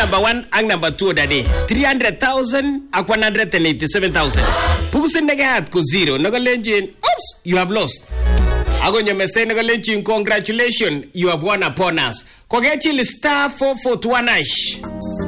number 1 ak number 2 dadi 300,000 ak 187,000 pukusin negat ko 0 nagalenjin oops you have lost agonyo message nagalenjin congratulations you have won upon us kokechil star 441 hash